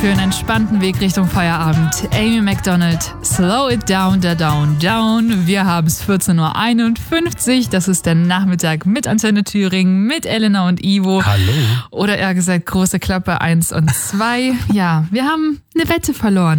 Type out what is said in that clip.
für einen entspannten Weg Richtung Feierabend. Amy Macdonald, Slow It Down, da Down, Down. Wir haben es 14.51 Uhr. Das ist der Nachmittag mit Antenne Thüringen, mit Elena und Ivo. Hallo. Oder eher gesagt, große Klappe 1 und 2. Ja, wir haben eine Wette verloren.